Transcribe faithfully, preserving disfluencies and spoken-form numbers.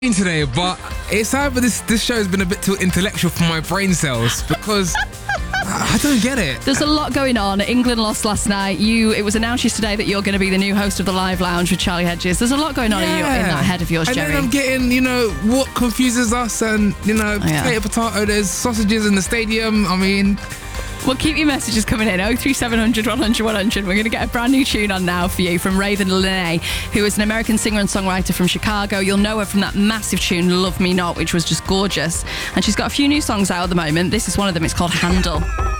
today, but it's either this this show has been a bit too intellectual for my brain cells because I don't get it. There's a lot going on. England lost last night. You, it was announced yesterday that you're going to be the new host of the Live Lounge with Charlie Hedges. There's a lot going on Yeah. in, your, in that head of yours, and Jerry. And then I'm getting, you know, what confuses us, and you know, Oh, yeah. potato, potato. There's sausages in the stadium. I mean. Well, keep your messages coming in. oh three seven hundred, one hundred, one hundred. We're going to get a brand new tune on now for you from Raven Lenae, who is an American singer and songwriter from Chicago. You'll know her from that massive tune, Love Me Not, which was just gorgeous. And she's got a few new songs out at the moment. This is one of them. It's called Handle.